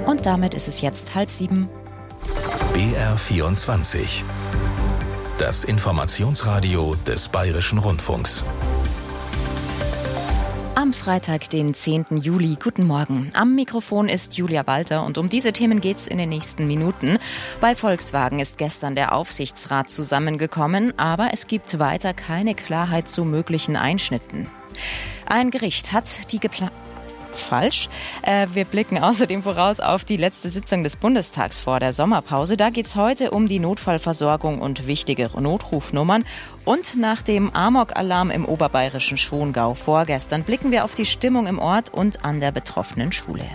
Und damit ist es jetzt 6:30. BR24. Das Informationsradio des Bayerischen Rundfunks. Am Freitag, den 10. Juli. Guten Morgen. Am Mikrofon ist Julia Walter und um diese Themen geht's in den nächsten Minuten. Bei Volkswagen ist gestern der Aufsichtsrat zusammengekommen, aber es gibt weiter keine Klarheit zu möglichen Einschnitten. Ein Gericht hat die Wir blicken außerdem voraus auf die letzte Sitzung des Bundestags vor der Sommerpause. Da geht es heute um die Notfallversorgung und wichtige Notrufnummern. Und nach dem Amok-Alarm im oberbayerischen Schongau vorgestern blicken wir auf die Stimmung im Ort und an der betroffenen Schule.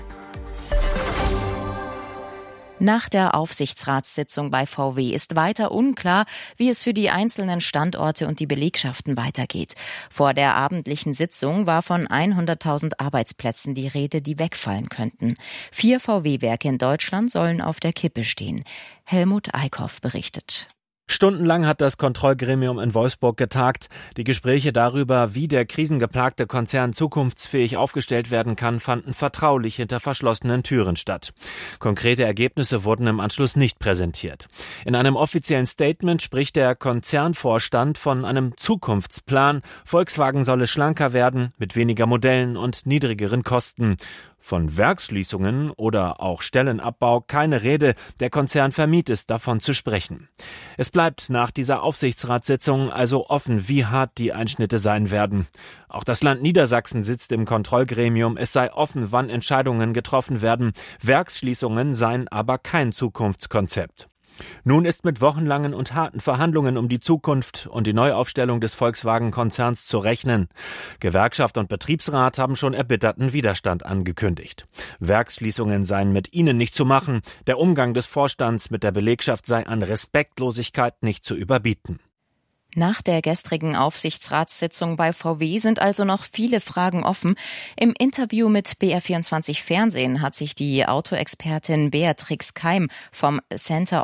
Nach der Aufsichtsratssitzung bei VW ist weiter unklar, wie es für die einzelnen Standorte und die Belegschaften weitergeht. Vor der abendlichen Sitzung war von 100.000 Arbeitsplätzen die Rede, die wegfallen könnten. 4 VW-Werke in Deutschland sollen auf der Kippe stehen. Helmut Eickhoff berichtet. Stundenlang hat das Kontrollgremium in Wolfsburg getagt. Die Gespräche darüber, wie der krisengeplagte Konzern zukunftsfähig aufgestellt werden kann, fanden vertraulich hinter verschlossenen Türen statt. Konkrete Ergebnisse wurden im Anschluss nicht präsentiert. In einem offiziellen Statement spricht der Konzernvorstand von einem Zukunftsplan. Volkswagen solle schlanker werden, mit weniger Modellen und niedrigeren Kosten. Von Werksschließungen oder auch Stellenabbau keine Rede. Der Konzern vermied es, davon zu sprechen. Es bleibt nach dieser Aufsichtsratssitzung also offen, wie hart die Einschnitte sein werden. Auch das Land Niedersachsen sitzt im Kontrollgremium. Es sei offen, wann Entscheidungen getroffen werden. Werksschließungen seien aber kein Zukunftskonzept. Nun ist mit wochenlangen und harten Verhandlungen um die Zukunft und die Neuaufstellung des Volkswagen-Konzerns zu rechnen. Gewerkschaft und Betriebsrat haben schon erbitterten Widerstand angekündigt. Werksschließungen seien mit ihnen nicht zu machen. Der Umgang des Vorstands mit der Belegschaft sei an Respektlosigkeit nicht zu überbieten. Nach der gestrigen Aufsichtsratssitzung bei VW sind also noch viele Fragen offen. Im Interview mit BR24 Fernsehen hat sich die Autoexpertin Beatrix Keim vom Center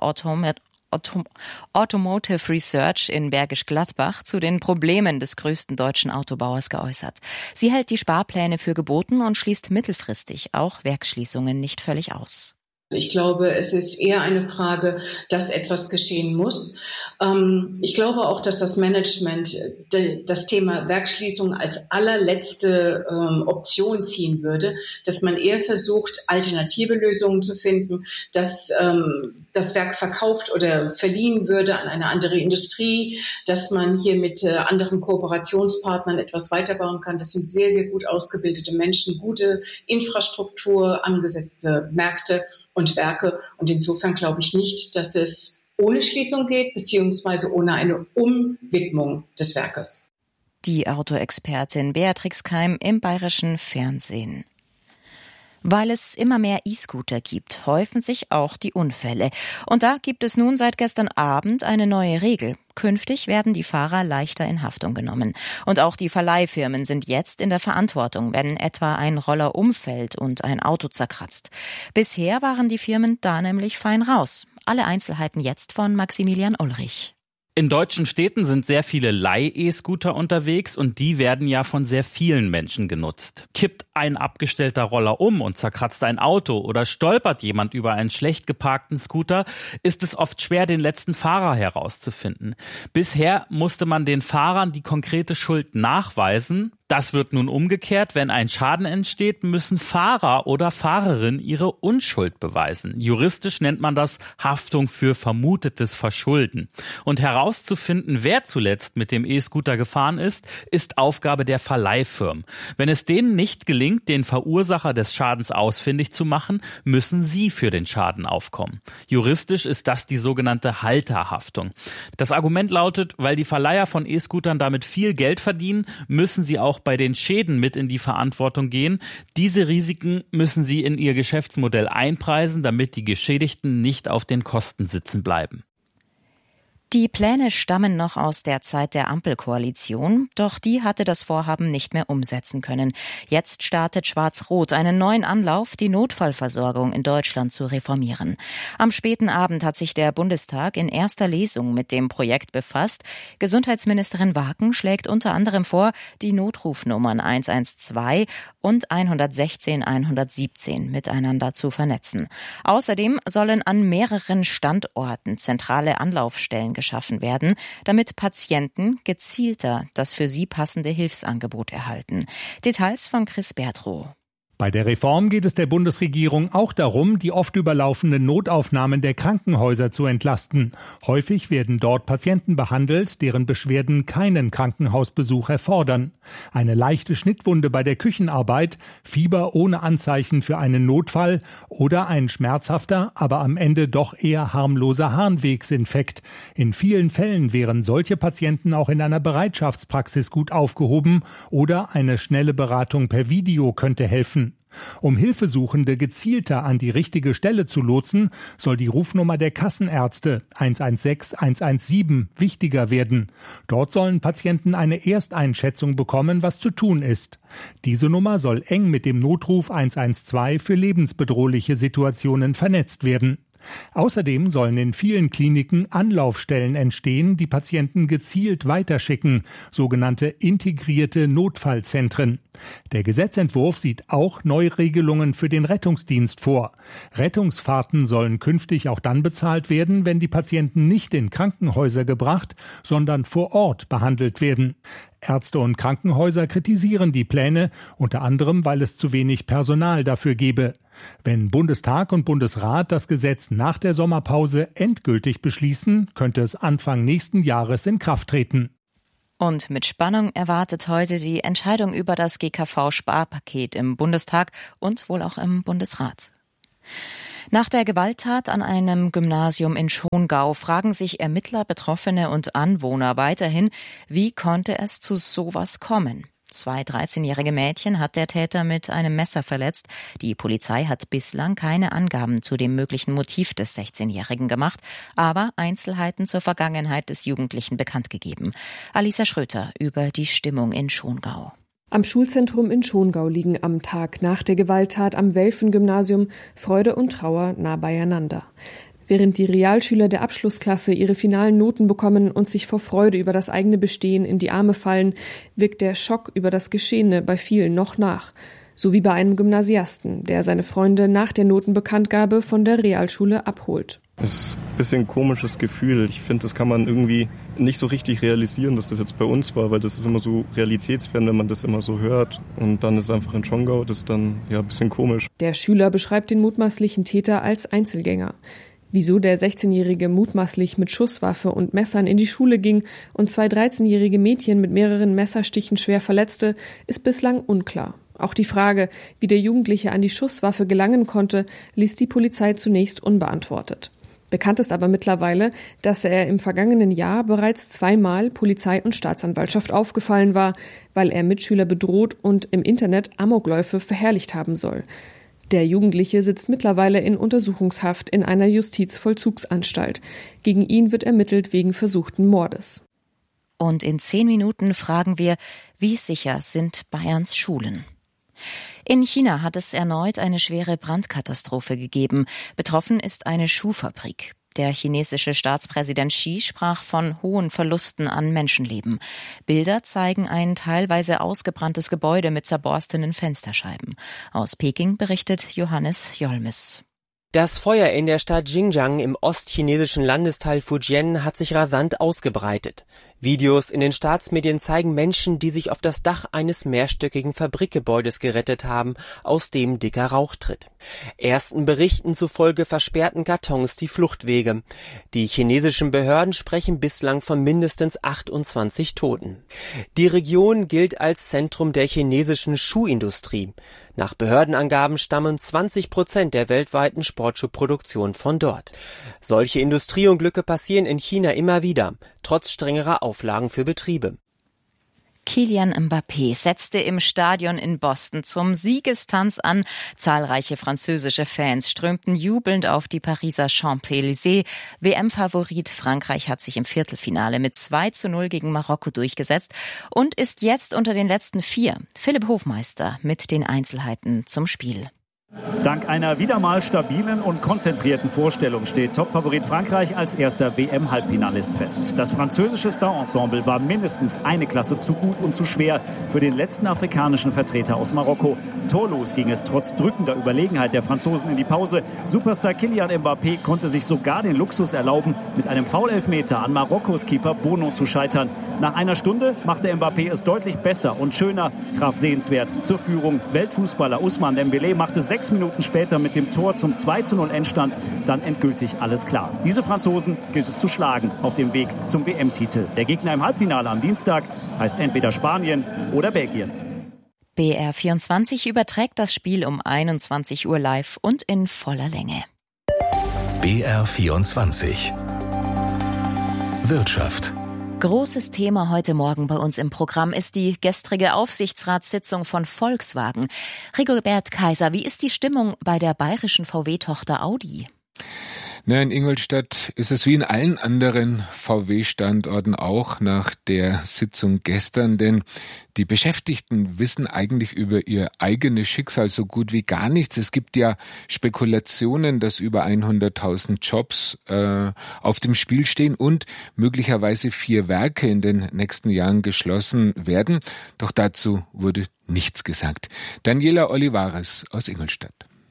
Automotive Research in Bergisch Gladbach zu den Problemen des größten deutschen Autobauers geäußert. Sie hält die Sparpläne für geboten und schließt mittelfristig auch Werksschließungen nicht völlig aus. Ich glaube, es ist eher eine Frage, dass etwas geschehen muss. Ich glaube auch, dass das Management das Thema Werksschließung als allerletzte Option ziehen würde, dass man eher versucht, alternative Lösungen zu finden, dass das Werk verkauft oder verliehen würde an eine andere Industrie, dass man hier mit anderen Kooperationspartnern etwas weiterbauen kann. Das sind sehr, sehr gut ausgebildete Menschen, gute Infrastruktur, angesetzte Märkte und Werke. Und insofern glaube ich nicht, dass es ohne Schließung geht, beziehungsweise ohne eine Umwidmung des Werkes. Die Autoexpertin Beatrix Keim im Bayerischen Fernsehen. Weil es immer mehr E-Scooter gibt, häufen sich auch die Unfälle. Und da gibt es nun seit gestern Abend eine neue Regel. Künftig werden die Fahrer leichter in Haftung genommen. Und auch die Verleihfirmen sind jetzt in der Verantwortung, wenn etwa ein Roller umfällt und ein Auto zerkratzt. Bisher waren die Firmen da nämlich fein raus. Alle Einzelheiten jetzt von Maximilian Ulrich. In deutschen Städten sind sehr viele Leih-E-Scooter unterwegs und die werden ja von sehr vielen Menschen genutzt. Kippt ein abgestellter Roller um und zerkratzt ein Auto oder stolpert jemand über einen schlecht geparkten Scooter, ist es oft schwer, den letzten Fahrer herauszufinden. Bisher musste man den Fahrern die konkrete Schuld nachweisen. Das wird nun umgekehrt. Wenn ein Schaden entsteht, müssen Fahrer oder Fahrerin ihre Unschuld beweisen. Juristisch nennt man das Haftung für vermutetes Verschulden. Und herauszufinden, wer zuletzt mit dem E-Scooter gefahren ist Aufgabe der Verleihfirmen. Wenn es denen nicht gelingt, den Verursacher des Schadens ausfindig zu machen, müssen sie für den Schaden aufkommen. Juristisch ist das die sogenannte Halterhaftung. Das Argument lautet, weil die Verleiher von E-Scootern damit viel Geld verdienen, müssen sie auch bei den Schäden mit in die Verantwortung gehen. Diese Risiken müssen sie in ihr Geschäftsmodell einpreisen, damit die Geschädigten nicht auf den Kosten sitzen bleiben. Die Pläne stammen noch aus der Zeit der Ampelkoalition, doch die hatte das Vorhaben nicht mehr umsetzen können. Jetzt startet Schwarz-Rot einen neuen Anlauf, die Notfallversorgung in Deutschland zu reformieren. Am späten Abend hat sich der Bundestag in erster Lesung mit dem Projekt befasst. Gesundheitsministerin Waken schlägt unter anderem vor, die Notrufnummern 112 und 116 117 miteinander zu vernetzen. Außerdem sollen an mehreren Standorten zentrale Anlaufstellen geschaffen werden, damit Patienten gezielter das für sie passende Hilfsangebot erhalten. Details von Chris Bertrow. Bei der Reform geht es der Bundesregierung auch darum, die oft überlaufenden Notaufnahmen der Krankenhäuser zu entlasten. Häufig werden dort Patienten behandelt, deren Beschwerden keinen Krankenhausbesuch erfordern. Eine leichte Schnittwunde bei der Küchenarbeit, Fieber ohne Anzeichen für einen Notfall oder ein schmerzhafter, aber am Ende doch eher harmloser Harnwegsinfekt. In vielen Fällen wären solche Patienten auch in einer Bereitschaftspraxis gut aufgehoben oder eine schnelle Beratung per Video könnte helfen. Um Hilfesuchende gezielter an die richtige Stelle zu lotsen, soll die Rufnummer der Kassenärzte 116 117 wichtiger werden. Dort sollen Patienten eine Ersteinschätzung bekommen, was zu tun ist. Diese Nummer soll eng mit dem Notruf 112 für lebensbedrohliche Situationen vernetzt werden. Außerdem sollen in vielen Kliniken Anlaufstellen entstehen, die Patienten gezielt weiterschicken, sogenannte integrierte Notfallzentren. Der Gesetzentwurf sieht auch Neuregelungen für den Rettungsdienst vor. Rettungsfahrten sollen künftig auch dann bezahlt werden, wenn die Patienten nicht in Krankenhäuser gebracht, sondern vor Ort behandelt werden. Ärzte und Krankenhäuser kritisieren die Pläne, unter anderem, weil es zu wenig Personal dafür gebe. Wenn Bundestag und Bundesrat das Gesetz nach der Sommerpause endgültig beschließen, könnte es Anfang nächsten Jahres in Kraft treten. Und mit Spannung erwartet heute die Entscheidung über das GKV-Sparpaket im Bundestag und wohl auch im Bundesrat. Nach der Gewalttat an einem Gymnasium in Schongau fragen sich Ermittler, Betroffene und Anwohner weiterhin, wie konnte es zu sowas kommen? 2 13-jährige Mädchen hat der Täter mit einem Messer verletzt. Die Polizei hat bislang keine Angaben zu dem möglichen Motiv des 16-Jährigen gemacht, aber Einzelheiten zur Vergangenheit des Jugendlichen bekannt gegeben. Alisa Schröter über die Stimmung in Schongau. Am Schulzentrum in Schongau liegen am Tag nach der Gewalttat am Welfen-Gymnasium Freude und Trauer nah beieinander. Während die Realschüler der Abschlussklasse ihre finalen Noten bekommen und sich vor Freude über das eigene Bestehen in die Arme fallen, wirkt der Schock über das Geschehene bei vielen noch nach. So wie bei einem Gymnasiasten, der seine Freunde nach der Notenbekanntgabe von der Realschule abholt. Es ist ein bisschen ein komisches Gefühl. Ich finde, das kann man irgendwie nicht so richtig realisieren, dass das jetzt bei uns war, weil das ist immer so realitätsfern, wenn man das immer so hört. Und dann ist es einfach in Schongau, das ist dann ja ein bisschen komisch. Der Schüler beschreibt den mutmaßlichen Täter als Einzelgänger. Wieso der 16-Jährige mutmaßlich mit Schusswaffe und Messern in die Schule ging und 2 13-jährige Mädchen mit mehreren Messerstichen schwer verletzte, ist bislang unklar. Auch die Frage, wie der Jugendliche an die Schusswaffe gelangen konnte, ließ die Polizei zunächst unbeantwortet. Bekannt ist aber mittlerweile, dass er im vergangenen Jahr bereits 2-mal Polizei und Staatsanwaltschaft aufgefallen war, weil er Mitschüler bedroht und im Internet Amokläufe verherrlicht haben soll. Der Jugendliche sitzt mittlerweile in Untersuchungshaft in einer Justizvollzugsanstalt. Gegen ihn wird ermittelt wegen versuchten Mordes. Und in 10 Minuten fragen wir, wie sicher sind Bayerns Schulen? In China hat es erneut eine schwere Brandkatastrophe gegeben. Betroffen ist eine Schuhfabrik. Der chinesische Staatspräsident Xi sprach von hohen Verlusten an Menschenleben. Bilder zeigen ein teilweise ausgebranntes Gebäude mit zerborstenen Fensterscheiben. Aus Peking berichtet Johannes Jolmes. Das Feuer in der Stadt Xinjiang im ostchinesischen Landesteil Fujian hat sich rasant ausgebreitet. Videos in den Staatsmedien zeigen Menschen, die sich auf das Dach eines mehrstöckigen Fabrikgebäudes gerettet haben, aus dem dicker Rauch tritt. Ersten Berichten zufolge versperrten Kartons die Fluchtwege. Die chinesischen Behörden sprechen bislang von mindestens 28 Toten. Die Region gilt als Zentrum der chinesischen Schuhindustrie. Nach Behördenangaben stammen 20% der weltweiten Sportschuhproduktion von dort. Solche Industrieunglücke passieren in China immer wieder, trotz strengerer Auflagen für Betriebe. Kylian Mbappé setzte im Stadion in Boston zum Siegestanz an. Zahlreiche französische Fans strömten jubelnd auf die Pariser Champs-Élysées. WM-Favorit Frankreich hat sich im Viertelfinale mit 2:0 gegen Marokko durchgesetzt und ist jetzt unter den letzten 4. Philipp Hofmeister mit den Einzelheiten zum Spiel. Dank einer wieder mal stabilen und konzentrierten Vorstellung steht Topfavorit Frankreich als erster WM-Halbfinalist fest. Das französische Star-Ensemble war mindestens eine Klasse zu gut und zu schwer für den letzten afrikanischen Vertreter aus Marokko. Torlos ging es trotz drückender Überlegenheit der Franzosen in die Pause. Superstar Kylian Mbappé konnte sich sogar den Luxus erlauben, mit einem Foul-Elfmeter an Marokkos Keeper Bono zu scheitern. Nach einer Stunde machte Mbappé es deutlich besser und schöner, traf sehenswert zur Führung. Weltfußballer Ousmane Dembélé machte 6 Minuten später mit dem Tor zum 2:0 Endstand dann endgültig alles klar. Diese Franzosen gilt es zu schlagen auf dem Weg zum WM-Titel. Der Gegner im Halbfinale am Dienstag heißt entweder Spanien oder Belgien. BR24 überträgt das Spiel um 21 Uhr live und in voller Länge. BR24 Wirtschaft. Großes Thema heute Morgen bei uns im Programm ist die gestrige Aufsichtsratssitzung von Volkswagen. Rigobert Kaiser, wie ist die Stimmung bei der bayerischen VW-Tochter Audi? In Ingolstadt ist es wie in allen anderen VW-Standorten auch nach der Sitzung gestern, denn die Beschäftigten wissen eigentlich über ihr eigenes Schicksal so gut wie gar nichts. Es gibt ja Spekulationen, dass über 100.000 Jobs auf dem Spiel stehen und möglicherweise 4 Werke in den nächsten Jahren geschlossen werden. Doch dazu wurde nichts gesagt. Daniela Olivares aus Ingolstadt.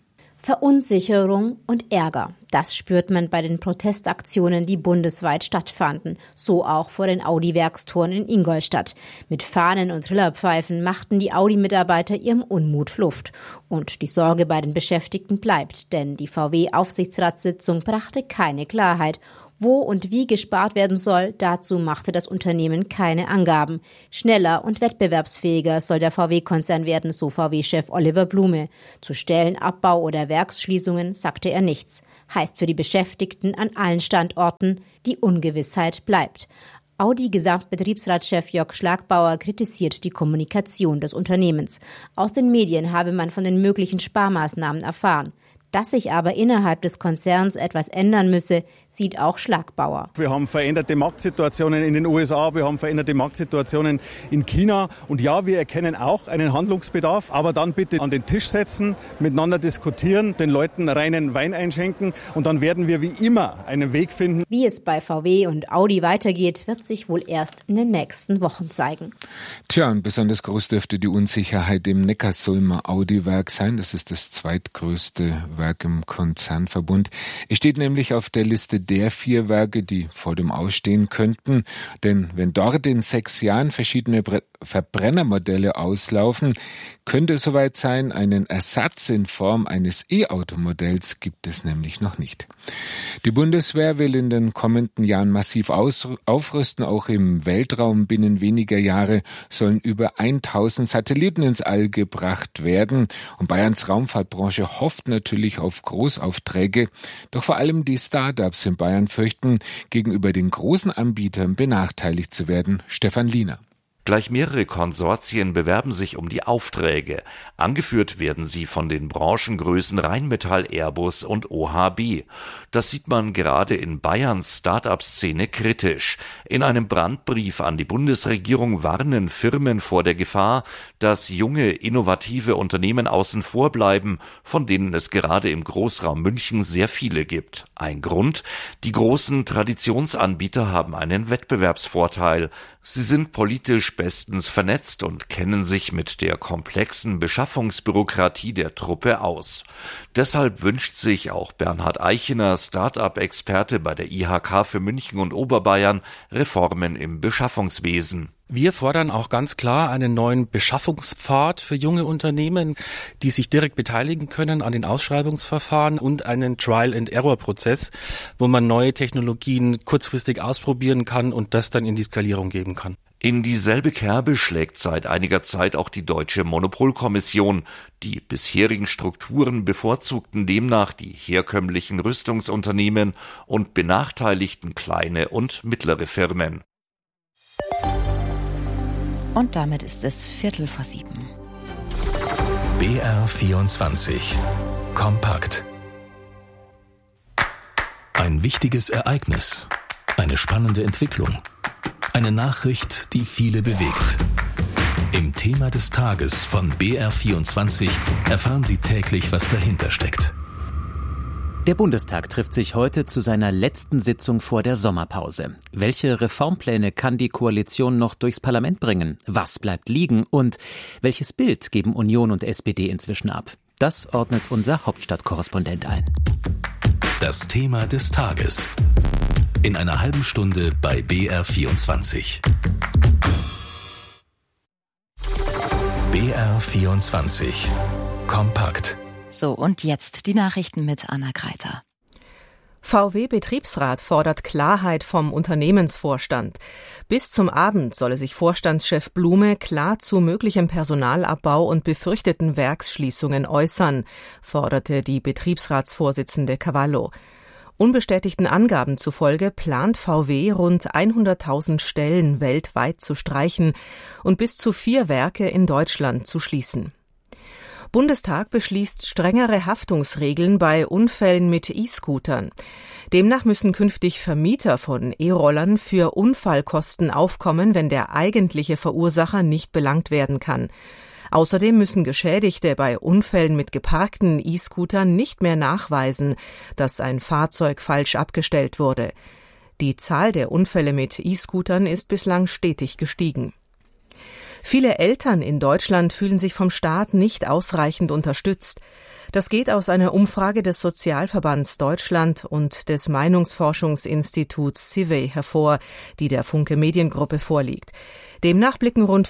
Verunsicherung und Ärger. Das spürt man bei den Protestaktionen, die bundesweit stattfanden. So auch vor den Audi-Werkstoren in Ingolstadt. Mit Fahnen und Trillerpfeifen machten die Audi-Mitarbeiter ihrem Unmut Luft. Und die Sorge bei den Beschäftigten bleibt, denn die VW-Aufsichtsratssitzung brachte keine Klarheit. Wo und wie gespart werden soll, dazu machte das Unternehmen keine Angaben. Schneller und wettbewerbsfähiger soll der VW-Konzern werden, so VW-Chef Oliver Blume. Zu Stellenabbau oder Werksschließungen sagte er nichts. Heißt für die Beschäftigten an allen Standorten, die Ungewissheit bleibt. Audi-Gesamtbetriebsratschef Jörg Schlagbauer kritisiert die Kommunikation des Unternehmens. Aus den Medien habe man von den möglichen Sparmaßnahmen erfahren. Dass sich aber innerhalb des Konzerns etwas ändern müsse, sieht auch Schlagbauer. Wir haben veränderte Marktsituationen in den USA, wir haben veränderte Marktsituationen in China. Und ja, wir erkennen auch einen Handlungsbedarf, aber dann bitte an den Tisch setzen, miteinander diskutieren, den Leuten reinen Wein einschenken und dann werden wir wie immer einen Weg finden. Wie es bei VW und Audi weitergeht, wird sich wohl erst in den nächsten Wochen zeigen. Und besonders groß dürfte die Unsicherheit im Neckarsulmer Audi-Werk sein. Das ist das zweitgrößte Werk im Konzernverbund. Es steht nämlich auf der Liste der 4 Werke, die vor dem Ausstehen könnten. Denn wenn dort in 6 Jahren verschiedene Verbrennermodelle auslaufen, könnte es soweit sein, einen Ersatz in Form eines E-Auto-Modells gibt es nämlich noch nicht. Die Bundeswehr will in den kommenden Jahren massiv aufrüsten. Auch im Weltraum binnen weniger Jahre sollen über 1000 Satelliten ins All gebracht werden. Und Bayerns Raumfahrtbranche hofft natürlich auf Großaufträge. Doch vor allem die Start-ups in Bayern fürchten, gegenüber den großen Anbietern benachteiligt zu werden. Stefan Liener. Gleich mehrere Konsortien bewerben sich um die Aufträge. Angeführt werden sie von den Branchengrößen Rheinmetall, Airbus und OHB. Das sieht man gerade in Bayerns Start-up-Szene kritisch. In einem Brandbrief an die Bundesregierung warnen Firmen vor der Gefahr, dass junge, innovative Unternehmen außen vor bleiben, von denen es gerade im Großraum München sehr viele gibt. Ein Grund? Die großen Traditionsanbieter haben einen Wettbewerbsvorteil. Sie sind politisch bestens vernetzt und kennen sich mit der komplexen Beschaffungsbürokratie der Truppe aus. Deshalb wünscht sich auch Bernhard Eichener, Start-up-Experte bei der IHK für München und Oberbayern, Reformen im Beschaffungswesen. Wir fordern auch ganz klar einen neuen Beschaffungspfad für junge Unternehmen, die sich direkt beteiligen können an den Ausschreibungsverfahren und einen Trial-and-Error-Prozess, wo man neue Technologien kurzfristig ausprobieren kann und das dann in die Skalierung geben kann. In dieselbe Kerbe schlägt seit einiger Zeit auch die Deutsche Monopolkommission. Die bisherigen Strukturen bevorzugten demnach die herkömmlichen Rüstungsunternehmen und benachteiligten kleine und mittlere Firmen. Und damit ist es 6:15. BR24 Kompakt. Ein wichtiges Ereignis, eine spannende Entwicklung, eine Nachricht, die viele bewegt. Im Thema des Tages von BR24 erfahren Sie täglich, was dahinter steckt. Der Bundestag trifft sich heute zu seiner letzten Sitzung vor der Sommerpause. Welche Reformpläne kann die Koalition noch durchs Parlament bringen? Was bleibt liegen? Und welches Bild geben Union und SPD inzwischen ab? Das ordnet unser Hauptstadtkorrespondent ein. Das Thema des Tages. In einer halben Stunde bei BR24. BR24 Kompakt. So, und jetzt die Nachrichten mit Anna Greiter. VW-Betriebsrat fordert Klarheit vom Unternehmensvorstand. Bis zum Abend solle sich Vorstandschef Blume klar zu möglichem Personalabbau und befürchteten Werksschließungen äußern, forderte die Betriebsratsvorsitzende Cavallo. Unbestätigten Angaben zufolge plant VW rund 100.000 Stellen weltweit zu streichen und bis zu 4 Werke in Deutschland zu schließen. Bundestag beschließt strengere Haftungsregeln bei Unfällen mit E-Scootern. Demnach müssen künftig Vermieter von E-Rollern für Unfallkosten aufkommen, wenn der eigentliche Verursacher nicht belangt werden kann. Außerdem müssen Geschädigte bei Unfällen mit geparkten E-Scootern nicht mehr nachweisen, dass ein Fahrzeug falsch abgestellt wurde. Die Zahl der Unfälle mit E-Scootern ist bislang stetig gestiegen. Viele Eltern in Deutschland fühlen sich vom Staat nicht ausreichend unterstützt. Das geht aus einer Umfrage des Sozialverbands Deutschland und des Meinungsforschungsinstituts CIVE hervor, die der Funke Mediengruppe vorliegt. Demnach blicken rund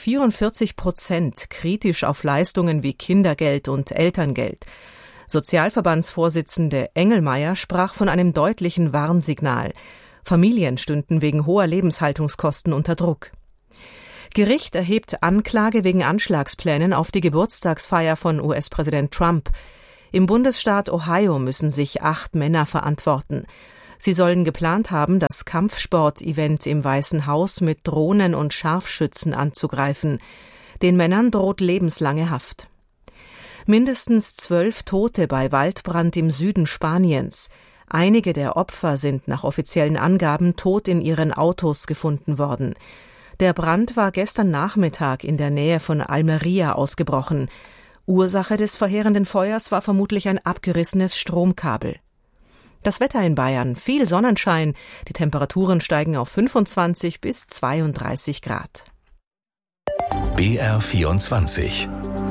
44% kritisch auf Leistungen wie Kindergeld und Elterngeld. Sozialverbandsvorsitzende Engelmeier sprach von einem deutlichen Warnsignal. Familien stünden wegen hoher Lebenshaltungskosten unter Druck. Gericht erhebt Anklage wegen Anschlagsplänen auf die Geburtstagsfeier von US-Präsident Trump. Im Bundesstaat Ohio müssen sich 8 Männer verantworten. Sie sollen geplant haben, das Kampfsport-Event im Weißen Haus mit Drohnen und Scharfschützen anzugreifen. Den Männern droht lebenslange Haft. Mindestens 12 Tote bei Waldbrand im Süden Spaniens. Einige der Opfer sind nach offiziellen Angaben tot in ihren Autos gefunden worden. Der Brand war gestern Nachmittag in der Nähe von Almería ausgebrochen. Ursache des verheerenden Feuers war vermutlich ein abgerissenes Stromkabel. Das Wetter in Bayern, viel Sonnenschein, die Temperaturen steigen auf 25 bis 32 Grad. BR24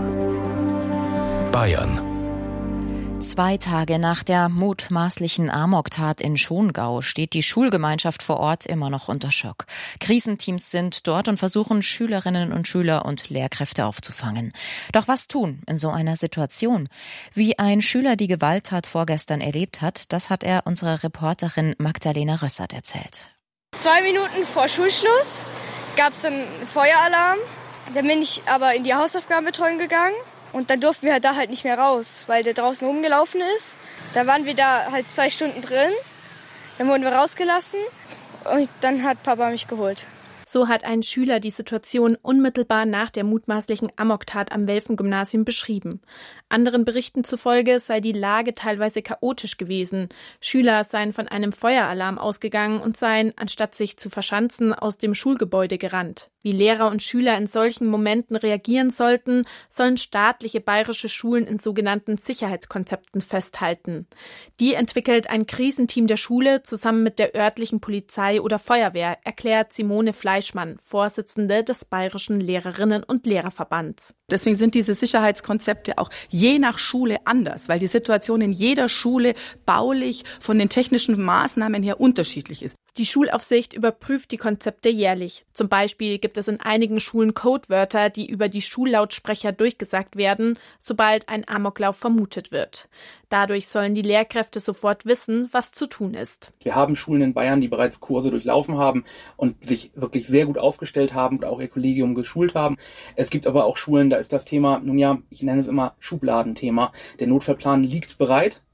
Bayern. 2 Tage nach der mutmaßlichen Amoktat in Schongau steht die Schulgemeinschaft vor Ort immer noch unter Schock. Krisenteams sind dort und versuchen, Schülerinnen und Schüler und Lehrkräfte aufzufangen. Doch was tun in so einer Situation? Wie ein Schüler die Gewalttat vorgestern erlebt hat, das hat er unserer Reporterin Magdalena Rössert erzählt. 2 Minuten vor Schulschluss gab es dann einen Feueralarm. Dann bin ich aber in die Hausaufgabenbetreuung gegangen. Und dann durften wir da halt nicht mehr raus, weil der draußen rumgelaufen ist. Da waren wir da halt 2 Stunden drin. Dann wurden wir rausgelassen und dann hat Papa mich geholt. So hat ein Schüler die Situation unmittelbar nach der mutmaßlichen Amoktat am Welfen-Gymnasium beschrieben. Anderen Berichten zufolge sei die Lage teilweise chaotisch gewesen. Schüler seien von einem Feueralarm ausgegangen und seien, anstatt sich zu verschanzen, aus dem Schulgebäude gerannt. Wie Lehrer und Schüler in solchen Momenten reagieren sollten, sollen staatliche bayerische Schulen in sogenannten Sicherheitskonzepten festhalten. Die entwickelt ein Krisenteam der Schule zusammen mit der örtlichen Polizei oder Feuerwehr, erklärt Simone Fleischmann, Vorsitzende des Bayerischen Lehrerinnen- und Lehrerverbands. Deswegen sind diese Sicherheitskonzepte auch je nach Schule anders, weil die Situation in jeder Schule baulich von den technischen Maßnahmen her unterschiedlich ist. Die Schulaufsicht überprüft die Konzepte jährlich. Zum Beispiel gibt es in einigen Schulen Codewörter, die über die Schullautsprecher durchgesagt werden, sobald ein Amoklauf vermutet wird. Dadurch sollen die Lehrkräfte sofort wissen, was zu tun ist. Wir haben Schulen in Bayern, die bereits Kurse durchlaufen haben und sich wirklich sehr gut aufgestellt haben und auch ihr Kollegium geschult haben. Es gibt aber auch Schulen, da ist das Thema, nun ja, ich nenne es immer Schubladenthema. Der Notfallplan liegt bereit,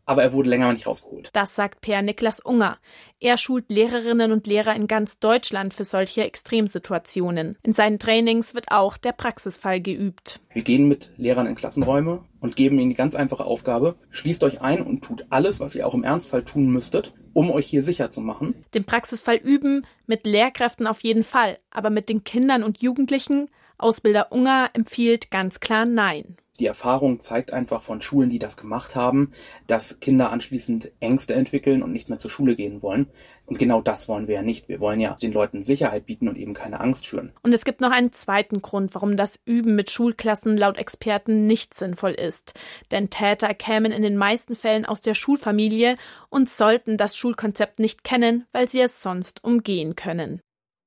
aber er wurde länger nicht rausgeholt. Das sagt Per Niklas Unger. Er schult Lehrerinnen und Lehrer in ganz Deutschland für solche Extremsituationen. In seinen Trainings wird auch der Praxisfall geübt. Wir gehen mit Lehrern in Klassenräume und geben ihnen die ganz einfache Aufgabe: Schließt euch ein und tut alles, was ihr auch im Ernstfall tun müsstet, um euch hier sicher zu machen. Den Praxisfall üben, mit Lehrkräften auf jeden Fall, aber mit den Kindern und Jugendlichen? Ausbilder Unger empfiehlt ganz klar Nein. Die Erfahrung zeigt einfach von Schulen, die das gemacht haben, dass Kinder anschließend Ängste entwickeln und nicht mehr zur Schule gehen wollen. Und genau das wollen wir ja nicht. Wir wollen ja den Leuten Sicherheit bieten und eben keine Angst schüren. Und es gibt noch einen zweiten Grund, warum das Üben mit Schulklassen laut Experten nicht sinnvoll ist. Denn Täter kämen in den meisten Fällen aus der Schulfamilie und sollten das Schulkonzept nicht kennen, weil sie es sonst umgehen können.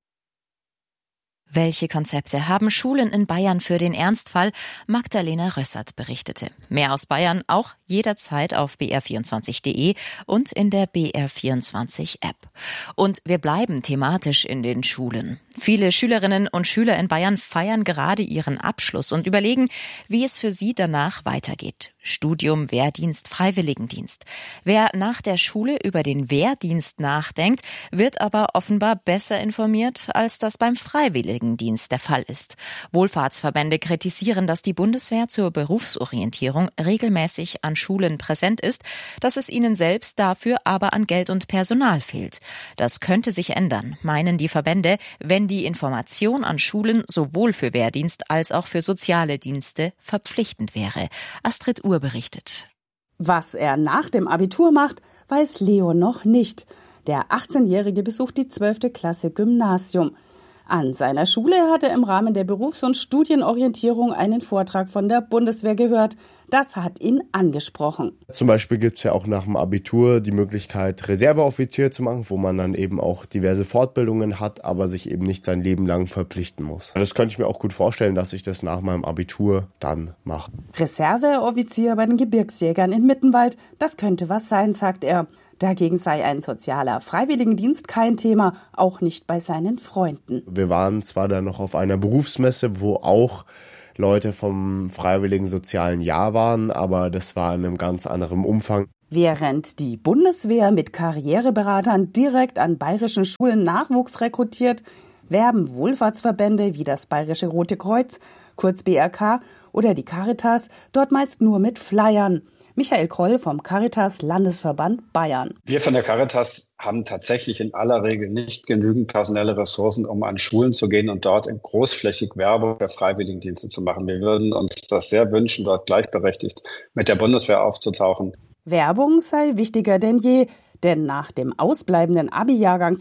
Welche Konzepte haben Schulen in Bayern für den Ernstfall? Magdalena Rössert berichtete. Mehr aus Bayern auch jederzeit auf br24.de und in der BR24-App. Und wir bleiben thematisch in den Schulen. Viele Schülerinnen und Schüler in Bayern feiern gerade ihren Abschluss und überlegen, wie es für sie danach weitergeht. Studium, Wehrdienst, Freiwilligendienst. Wer nach der Schule über den Wehrdienst nachdenkt, wird aber offenbar besser informiert, als das beim Freiwilligendienst der Fall ist. Wohlfahrtsverbände kritisieren, dass die Bundeswehr zur Berufsorientierung regelmäßig an Schulen präsent ist, dass es ihnen selbst dafür aber an Geld und Personal fehlt. Das könnte sich ändern, meinen die Verbände, wenn die Information an Schulen sowohl für Wehrdienst als auch für soziale Dienste verpflichtend wäre. Astrid Uhr berichtet. Was er nach dem Abitur macht, weiß Leo noch nicht. Der 18-Jährige besucht die 12. Klasse Gymnasium. An seiner Schule hat er im Rahmen der Berufs- und Studienorientierung einen Vortrag von der Bundeswehr gehört. Das hat ihn angesprochen. Zum Beispiel gibt es ja auch nach dem Abitur die Möglichkeit, Reserveoffizier zu machen, wo man dann eben auch diverse Fortbildungen hat, aber sich eben nicht sein Leben lang verpflichten muss. Das könnte ich mir auch gut vorstellen, dass ich das nach meinem Abitur dann mache. Reserveoffizier bei den Gebirgsjägern in Mittenwald, das könnte was sein, sagt er. Dagegen sei ein sozialer Freiwilligendienst kein Thema, auch nicht bei seinen Freunden. Wir waren zwar dann noch auf einer Berufsmesse, wo auch Leute vom Freiwilligen Sozialen Jahr waren, aber das war in einem ganz anderen Umfang. Während die Bundeswehr mit Karriereberatern direkt an bayerischen Schulen Nachwuchs rekrutiert, werben Wohlfahrtsverbände wie das Bayerische Rote Kreuz, kurz BRK, oder die Caritas dort meist nur mit Flyern. Michael Kroll vom Caritas-Landesverband Bayern. Wir von der Caritas haben tatsächlich in aller Regel nicht genügend personelle Ressourcen, um an Schulen zu gehen und dort großflächig Werbung für Freiwilligendienste zu machen. Wir würden uns das sehr wünschen, dort gleichberechtigt mit der Bundeswehr aufzutauchen. Werbung sei wichtiger denn je, denn nach dem ausbleibenden Abi-Jahrgang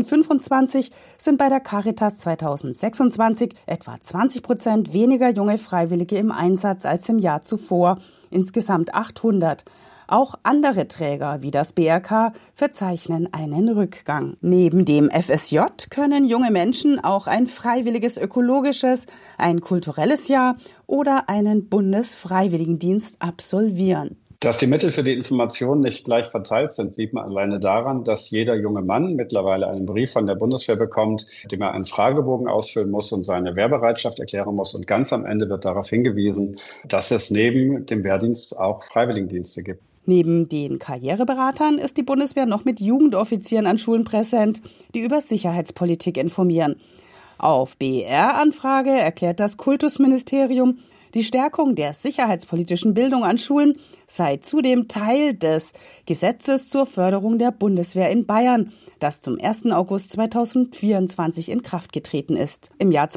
2025 sind bei der Caritas 2026 etwa 20% weniger junge Freiwillige im Einsatz als im Jahr zuvor. Insgesamt 800. Auch andere Träger wie das BRK verzeichnen einen Rückgang. Neben dem FSJ können junge Menschen auch ein freiwilliges ökologisches, ein kulturelles Jahr oder einen Bundesfreiwilligendienst absolvieren. Dass die Mittel für die Information nicht gleich verteilt sind, sieht man alleine daran, dass jeder junge Mann mittlerweile einen Brief von der Bundeswehr bekommt, dem er einen Fragebogen ausfüllen muss und seine Wehrbereitschaft erklären muss. Und ganz am Ende wird darauf hingewiesen, dass es neben dem Wehrdienst auch Freiwilligendienste gibt. Neben den Karriereberatern ist die Bundeswehr noch mit Jugendoffizieren an Schulen präsent, die über Sicherheitspolitik informieren. Auf BR-Anfrage erklärt das Kultusministerium, die Stärkung der sicherheitspolitischen Bildung an Schulen sei zudem Teil des Gesetzes zur Förderung der Bundeswehr in Bayern, das zum 1. August 2024 in Kraft getreten ist. Im Jahr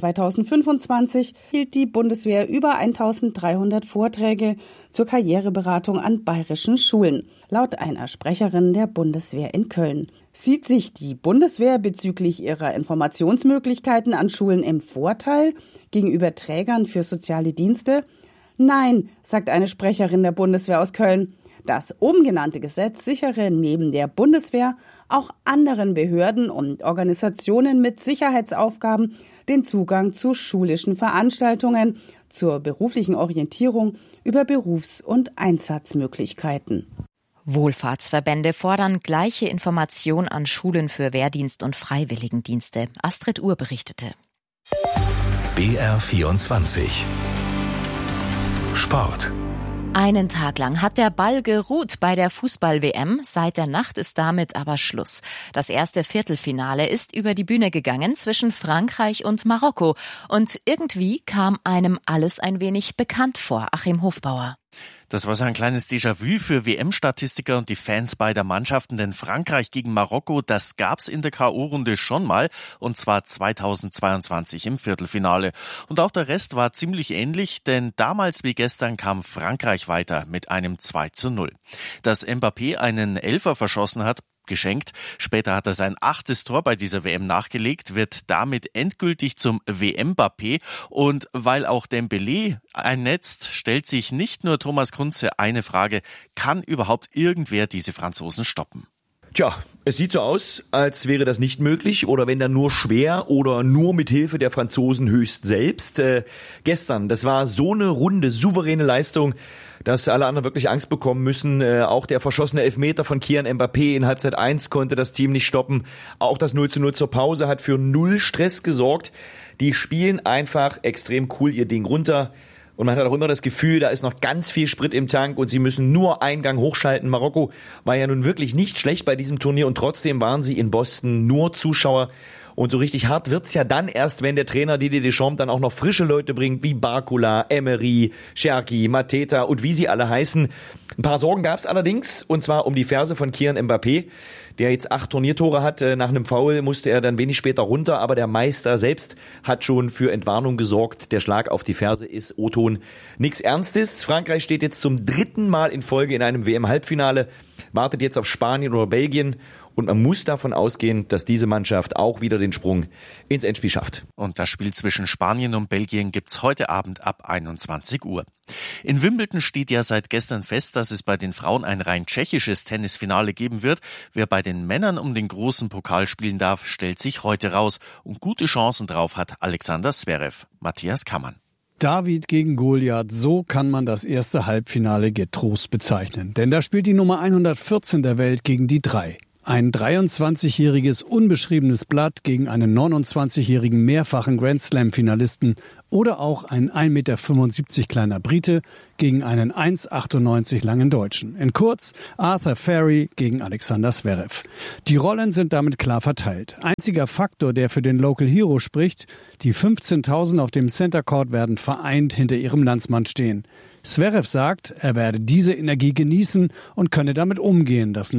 2025 hielt die Bundeswehr über 1300 Vorträge zur Karriereberatung an bayerischen Schulen, laut einer Sprecherin der Bundeswehr in Köln. Sieht sich die Bundeswehr bezüglich ihrer Informationsmöglichkeiten an Schulen im Vorteil gegenüber Trägern für soziale Dienste? Nein, sagt eine Sprecherin der Bundeswehr aus Köln. Das oben genannte Gesetz sichere neben der Bundeswehr auch anderen Behörden und Organisationen mit Sicherheitsaufgaben den Zugang zu schulischen Veranstaltungen, zur beruflichen Orientierung über Berufs- und Einsatzmöglichkeiten. Wohlfahrtsverbände fordern gleiche Information an Schulen für Wehrdienst und Freiwilligendienste. Astrid Uhr berichtete. BR24 Sport. Einen Tag lang hat der Ball geruht bei der Fußball-WM. Seit der Nacht ist damit aber Schluss. Das erste Viertelfinale ist über die Bühne gegangen zwischen Frankreich und Marokko. Und irgendwie kam einem alles ein wenig bekannt vor. Achim Hofbauer. Das war so ein kleines Déjà-vu für WM-Statistiker und die Fans beider Mannschaften, denn Frankreich gegen Marokko, das gab's in der K.O.-Runde schon mal, und zwar 2022 im Viertelfinale. Und auch der Rest war ziemlich ähnlich, denn damals wie gestern kam Frankreich weiter mit einem 2:0. Dass Mbappé einen Elfer verschossen hat, geschenkt. Später hat er sein 8. Tor bei dieser WM nachgelegt, wird damit endgültig zum WM-Mbappé. Und weil auch Dembélé einnetzt, stellt sich nicht nur Thomas Kunze eine Frage: Kann überhaupt irgendwer diese Franzosen stoppen? Tja, es sieht so aus, als wäre das nicht möglich oder wenn dann nur schwer oder nur mit Hilfe der Franzosen höchst selbst. Gestern, das war so eine runde, souveräne Leistung, dass alle anderen wirklich Angst bekommen müssen. Auch der verschossene Elfmeter von Kylian Mbappé in Halbzeit 1 konnte das Team nicht stoppen. Auch das 0:0 zur Pause hat für null Stress gesorgt. Die spielen einfach extrem cool ihr Ding runter. Und man hat auch immer das Gefühl, da ist noch ganz viel Sprit im Tank und sie müssen nur einen Gang hochschalten. Marokko war ja nun wirklich nicht schlecht bei diesem Turnier und trotzdem waren sie in Boston nur Zuschauer. Und so richtig hart wird's ja dann erst, wenn der Trainer Didier Deschamps dann auch noch frische Leute bringt, wie Barcola, Emery, Cherki, Mateta und wie sie alle heißen. Ein paar Sorgen gab's allerdings, und zwar um die Ferse von Kylian Mbappé, der jetzt 8 Turniertore hat. Nach einem Foul musste er dann wenig später runter, aber der Meister selbst hat schon für Entwarnung gesorgt. Der Schlag auf die Ferse ist O-Ton nichts Ernstes. Frankreich steht jetzt zum 3. Mal in Folge in einem WM-Halbfinale, wartet jetzt auf Spanien oder Belgien. Und man muss davon ausgehen, dass diese Mannschaft auch wieder den Sprung ins Endspiel schafft. Und das Spiel zwischen Spanien und Belgien gibt's heute Abend ab 21 Uhr. In Wimbledon steht ja seit gestern fest, dass es bei den Frauen ein rein tschechisches Tennisfinale geben wird. Wer bei den Männern um den großen Pokal spielen darf, stellt sich heute raus. Und gute Chancen drauf hat Alexander Zverev. Matthias Kammann. David gegen Goliath, so kann man das erste Halbfinale getrost bezeichnen. Denn da spielt die Nummer 114 der Welt gegen die 3. Ein 23-jähriges unbeschriebenes Blatt gegen einen 29-jährigen mehrfachen Grand-Slam-Finalisten oder auch ein 1,75 Meter kleiner Brite gegen einen 1,98 langen Deutschen. In kurz, Arthur Ferry gegen Alexander Zverev. Die Rollen sind damit klar verteilt. Einziger Faktor, der für den Local Hero spricht: die 15.000 auf dem Center Court werden vereint hinter ihrem Landsmann stehen. Zverev sagt, er werde diese Energie genießen und könne damit umgehen, dass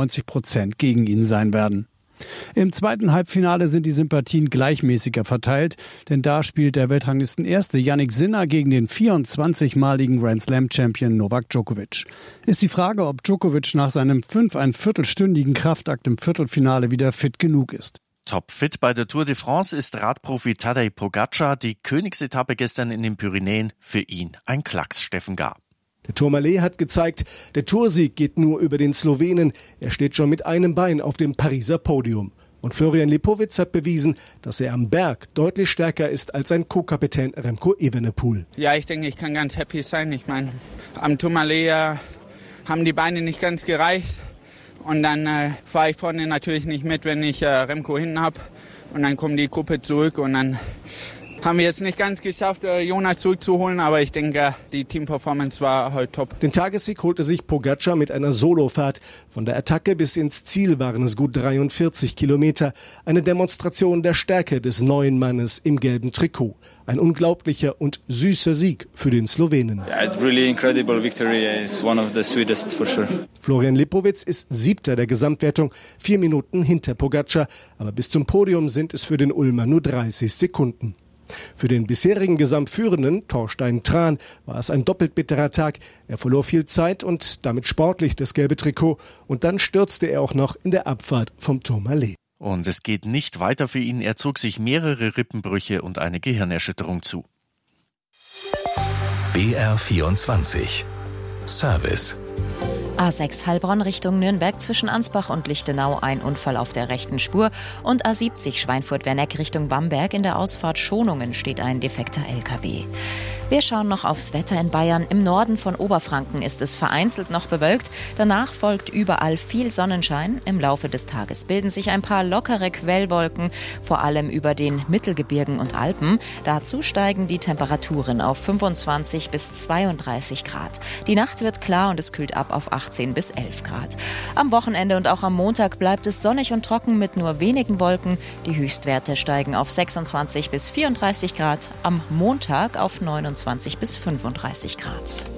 99% gegen ihn sein werden. Im zweiten Halbfinale sind die Sympathien gleichmäßiger verteilt, denn da spielt der Weltranglistenerste Jannik Sinner gegen den 24-maligen Grand-Slam-Champion Novak Djokovic. Ist die Frage, ob Djokovic nach seinem 5,25-stündigen Kraftakt im Viertelfinale wieder fit genug ist. Topfit bei der Tour de France ist Radprofi Tadej Pogačar. Die Königsetappe gestern in den Pyrenäen, für ihn ein Klacks, Steffen Gahr. Der Tourmalet hat gezeigt, der Toursieg geht nur über den Slowenen. Er steht schon mit einem Bein auf dem Pariser Podium. Und Florian Lipowitz hat bewiesen, dass er am Berg deutlich stärker ist als sein Co-Kapitän Remco Evenepoel. Ja, ich denke, ich kann ganz happy sein. Ich meine, am Tourmalet haben die Beine nicht ganz gereicht. Und dann fahre ich vorne natürlich nicht mit, wenn ich Remco hinten habe. Und dann kommt die Gruppe zurück und dann haben wir jetzt nicht ganz geschafft, Jonas zurückzuholen. Aber ich denke, die Teamperformance war heute top. Den Tagessieg holte sich Pogačar mit einer Solofahrt. Von der Attacke bis ins Ziel waren es gut 43 Kilometer. Eine Demonstration der Stärke des neuen Mannes im gelben Trikot. Ein unglaublicher und süßer Sieg für den Slowenen. Yeah, it's really incredible victory. It's one of the sweetest for sure. Florian Lipowitz ist 7. der Gesamtwertung, 4 Minuten hinter Pogačar. Aber bis zum Podium sind es für den Ulmer nur 30 Sekunden. Für den bisherigen Gesamtführenden, Thorstein Tran, war es ein doppelt bitterer Tag. Er verlor viel Zeit und damit sportlich das gelbe Trikot. Und dann stürzte er auch noch in der Abfahrt vom Tourmalet. Und es geht nicht weiter für ihn. Er zog sich mehrere Rippenbrüche und eine Gehirnerschütterung zu. BR24 Service. A6 Heilbronn Richtung Nürnberg zwischen Ansbach und Lichtenau ein Unfall auf der rechten Spur und A70 Schweinfurt-Werneck Richtung Bamberg in der Ausfahrt Schonungen steht ein defekter LKW. Wir schauen noch aufs Wetter in Bayern. Im Norden von Oberfranken ist es vereinzelt noch bewölkt. Danach folgt überall viel Sonnenschein. Im Laufe des Tages bilden sich ein paar lockere Quellwolken, vor allem über den Mittelgebirgen und Alpen. Dazu steigen die Temperaturen auf 25 bis 32 Grad. Die Nacht wird klar und es kühlt ab auf 18 bis 11 Grad. Am Wochenende und auch am Montag bleibt es sonnig und trocken mit nur wenigen Wolken. Die Höchstwerte steigen auf 26 bis 34 Grad. Am Montag auf 29 bis 35 Grad.